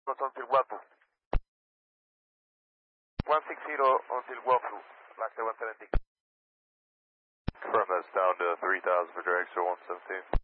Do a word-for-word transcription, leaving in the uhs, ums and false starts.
until walkthrough. one sixty until walkthrough. Last one seventy. Confirm that's down to three thousand for drag, so one seventeen.